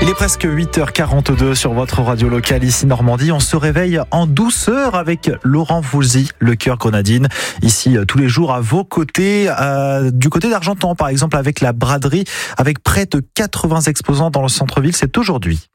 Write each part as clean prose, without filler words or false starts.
Il est presque 8h42 sur votre radio locale ici Normandie. On se réveille en douceur avec Laurent Voulzy, le Cœur Grenadine. Ici tous les jours à vos côtés, du côté d'Argentan par exemple avec la braderie, avec près de 80 exposants dans le centre-ville. C'est aujourd'hui.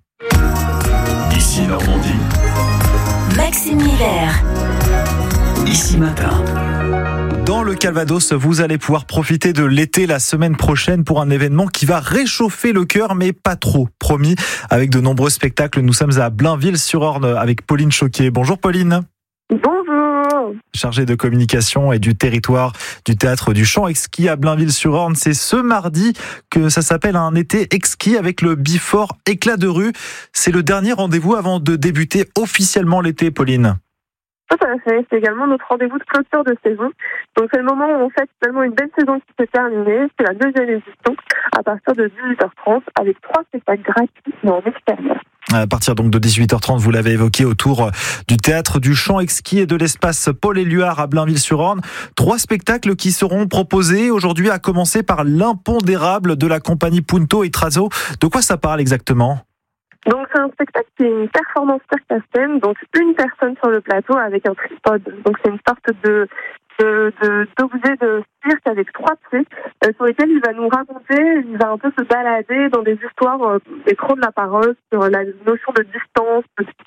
Ici Normandie. Maxime Miller. Ici Matin. Dans le Calvados, vous allez pouvoir profiter de l'été la semaine prochaine pour un événement qui va réchauffer le cœur, mais pas trop, promis. Avec de nombreux spectacles, nous sommes à Blainville-sur-Orne avec Pauline Choquet. Bonjour Pauline. Bonjour. Chargée de communication et du territoire du théâtre du Chant Exquis à Blainville-sur-Orne. C'est ce mardi que ça s'appelle un été exquis avec le Bifort Éclat de rue. C'est le dernier rendez-vous avant de débuter officiellement l'été, Pauline. Tout à fait, c'est également notre rendez-vous de clôture de saison. Donc c'est le moment où on fête finalement une belle saison qui s'est terminée. C'est la deuxième édition à partir de 18h30 avec 3 spectacles gratuits mais en extérieur. À partir donc de 18h30, vous l'avez évoqué, autour du théâtre du Chant Exquis et de l'espace Paul-Éluard à Blainville-sur-Orne. 3 spectacles qui seront proposés aujourd'hui, à commencer par l'impondérable de la compagnie Punto et Trazo. De quoi ça parle exactement ? Donc c'est un spectacle qui est une performance cirque à scène, donc une personne sur le plateau avec un tripode. Donc c'est une sorte d'objet de cirque avec 3 pieds sur lesquels il va nous raconter, il va un peu se balader dans des histoires, des crocs de la parole sur la notion de distance,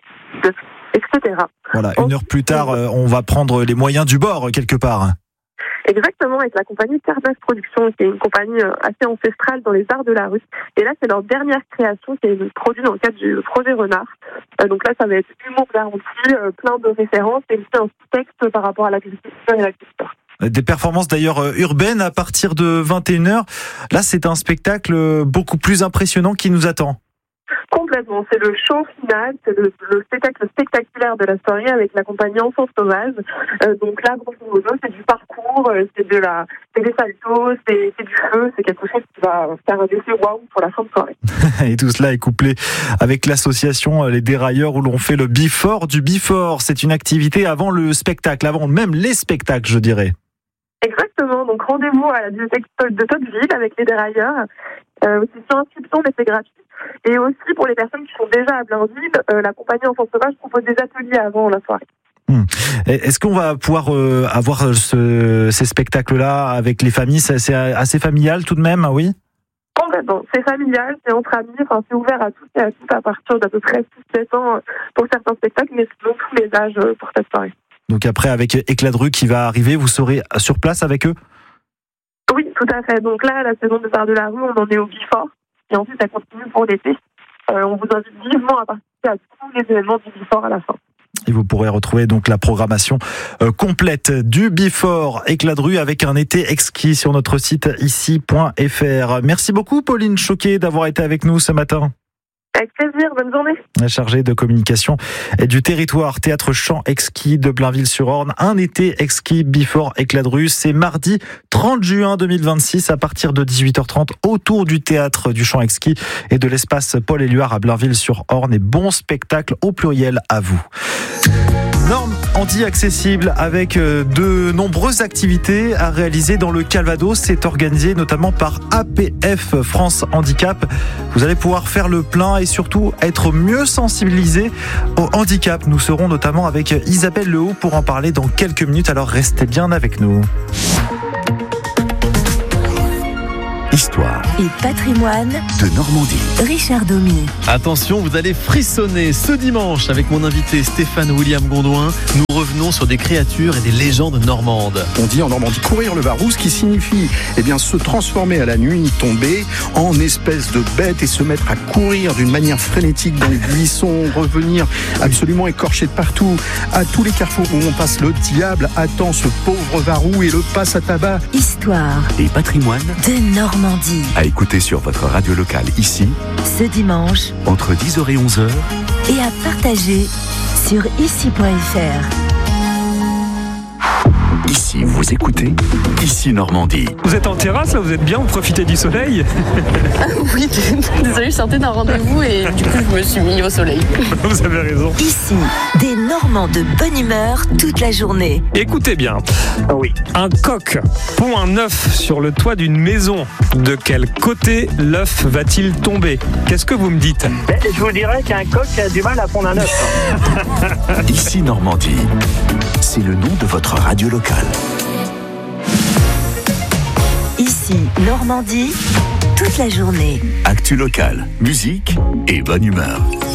etc. Voilà, une heure plus tard, on va prendre les moyens du bord quelque part. Exactement, avec la compagnie Cardass Productions, qui est une compagnie assez ancestrale dans les arts de la rue. Et là, c'est leur dernière création qui est produite dans le cadre du projet Renard. Donc là, ça va être humour garanti, plein de références et aussi un texte par rapport à l'agriculture et la culture. Des performances d'ailleurs urbaines à partir de 21h. Là, c'est un spectacle beaucoup plus impressionnant qui nous attend. Complètement, c'est le show final, c'est le spectacle spectaculaire de la soirée avec la compagnie Enfants Sauvages. Donc là, grosso modo, c'est du parcours, c'est des saltos, c'est du feu, c'est quelque chose qui va faire un effet waouh pour la fin de soirée. Et tout cela est couplé avec l'association Les Dérailleurs où l'on fait le Bifort du Bifort. C'est une activité avant le spectacle, avant même les spectacles, je dirais. Exactement, donc rendez-vous à la bibliothèque de Tocqueville avec Les Dérailleurs. C'est sur inscription, mais c'est gratuit. Et aussi, pour les personnes qui sont déjà à Blainville, la compagnie Enfants Sauvages propose des ateliers avant la soirée. Est-ce qu'on va pouvoir avoir ces spectacles-là avec les familles ? C'est assez familial tout de même, oui ? Complètement. C'est familial, c'est entre amis, c'est ouvert à tous et à toutes à partir d'à peu près 6-7 ans pour certains spectacles, mais sinon tous les âges pour cette soirée. Donc après, avec Éclat de rue qui va arriver, vous serez sur place avec eux ? Oui, tout à fait. Donc là, la saison de Arts de la rue, on en est au Bifort. Et ensuite, ça continue pour l'été. On vous invite vivement à participer à tous les événements du Bifort à la fin. Et vous pourrez retrouver donc la programmation complète du Bifort Éclat de rue avec un été exquis sur notre site ici.fr. Merci beaucoup Pauline Choquet d'avoir été avec nous ce matin. Avec plaisir, bonne journée. Chargée de communication et du territoire théâtre Chant Exquis de Blainville-sur-Orne. Un été exquis Bifort Éclat de rue. C'est mardi 30 juin 2026 à partir de 18h30 autour du théâtre du Chant Exquis et de l'espace Paul-Éluard à Blainville-sur-Orne. Et bon spectacle au pluriel à vous. Normandie accessible avec de nombreuses activités à réaliser dans le Calvados. C'est organisé notamment par APF France Handicap. Vous allez pouvoir faire le plein et surtout être mieux sensibilisé au handicap. Nous serons notamment avec Isabelle Lehaut pour en parler dans quelques minutes. Alors restez bien avec nous. Histoire et patrimoine de Normandie. Richard Domy. Attention, vous allez frissonner ce dimanche avec mon invité Stéphane William Gondouin. Nous revenons sur des créatures et des légendes normandes. On dit en Normandie courir le varou, ce qui signifie se transformer à la nuit tombée en espèce de bête et se mettre à courir d'une manière frénétique dans les buissons, revenir absolument écorché de partout. À tous les carrefours où on passe, le diable attend ce pauvre varou et le passe à tabac. Histoire et patrimoine de Normandie. À écouter sur votre radio locale ici, ce dimanche, entre 10h et 11h, et à partager sur ici.fr. Ici, vous écoutez Ici Normandie. Vous êtes en terrasse, là, vous êtes bien, vous profitez du soleil? Oui, désolé, je sortais d'un rendez-vous et du coup, je me suis mis au soleil. Vous avez raison. Ici, des Normands de bonne humeur toute la journée. Écoutez bien. Oui. Un coq pond un œuf sur le toit d'une maison. De quel côté l'œuf va-t-il tomber? Qu'est-ce que vous me dites? Je vous dirais qu'un coq a du mal à pondre un œuf. Ici Normandie. C'est le nom de votre radio locale. Ici, Normandie, toute la journée. Actu locale, musique et bonne humeur.